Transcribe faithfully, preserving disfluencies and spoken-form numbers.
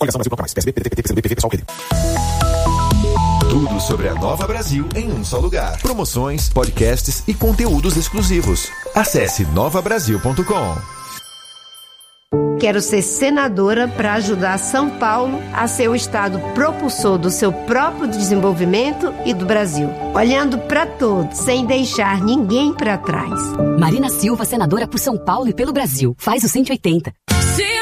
Coligação Brasil Toca Mais. P S B, P D T, P T, P C B, P V, P SOL, P D. Tudo sobre a Nova Brasil em um só lugar. Promoções, podcasts e conteúdos exclusivos. Acesse nova brasil ponto com. Quero ser senadora para ajudar São Paulo a ser o estado propulsor do seu próprio desenvolvimento e do Brasil. Olhando para todos, sem deixar ninguém para trás. Marina Silva, senadora por São Paulo e pelo Brasil. Faz o cento e oitenta.